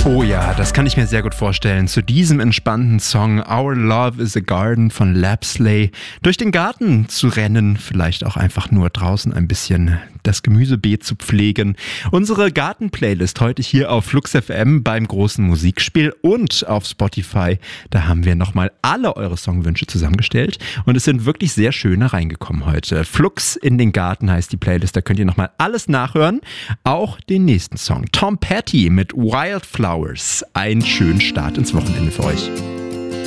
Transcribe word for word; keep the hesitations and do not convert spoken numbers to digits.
Oh ja, das kann ich mir sehr gut vorstellen. Zu diesem entspannten Song Our Love is a Garden von Lapsley durch den Garten zu rennen, vielleicht auch einfach nur draußen ein bisschen das Gemüsebeet zu pflegen. Unsere Garten-Playlist heute hier auf Flux F M beim großen Musikspiel und auf Spotify. Da haben wir nochmal alle eure Songwünsche zusammengestellt und es sind wirklich sehr schöne reingekommen heute. Flux in den Garten heißt die Playlist, da könnt ihr nochmal alles nachhören. Auch den nächsten Song. Tom Petty mit Wildflowers. Einen schönen Start ins Wochenende für euch.